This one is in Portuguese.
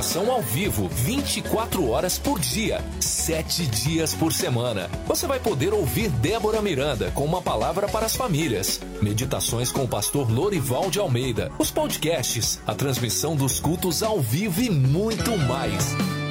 oração ao vivo, 24 horas por dia, 7 dias por semana. Você vai poder ouvir Débora Miranda com uma palavra para as famílias, meditações com o pastor Lorival de Almeida, os podcasts, a transmissão dos cultos ao vivo e muito mais.